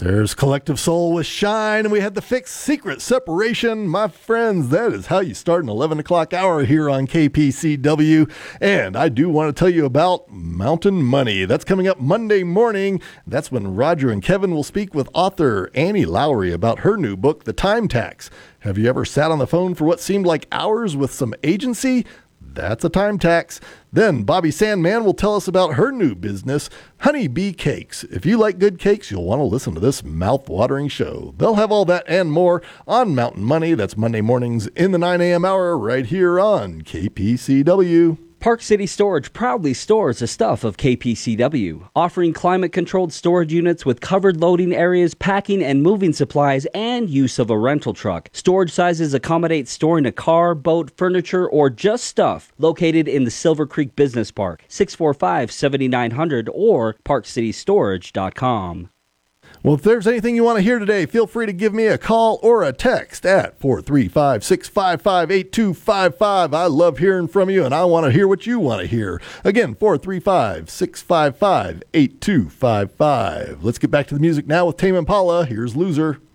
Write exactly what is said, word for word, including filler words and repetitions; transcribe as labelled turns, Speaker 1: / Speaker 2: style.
Speaker 1: There's Collective Soul with Shine, and we had the Fix Secret Separation. My friends, that is how you start an eleven o'clock hour here on K P C W. And I do want to tell you about Mountain Money. That's coming up Monday morning. That's when Roger and Kevin will speak with author Annie Lowry about her new book, The Time Tax. Have you ever sat on the phone for what seemed like hours with some agency? That's a time tax. Then Bobby Sandman will tell us about her new business, Honey Bee Cakes. If you like good cakes, you'll want to listen to this mouth-watering show. They'll have all that and more on Mountain Money. That's Monday mornings in the nine a.m. hour right here on K P C W.
Speaker 2: Park City Storage proudly stores the stuff of K P C W, offering climate-controlled storage units with covered loading areas, packing and moving supplies, and use of a rental truck. Storage sizes accommodate storing a car, boat, furniture, or just stuff. Located in the Silver Creek Business Park, six four five, seven nine zero zero or park city storage dot com.
Speaker 1: Well, if there's anything you want to hear today, feel free to give me a call or a text at four three five, six five five, eight two five five. I love hearing from you, and I want to hear what you want to hear. Again, four three five, six five five, eight two five five. Let's get back to the music now with Tame Impala. Here's Loser.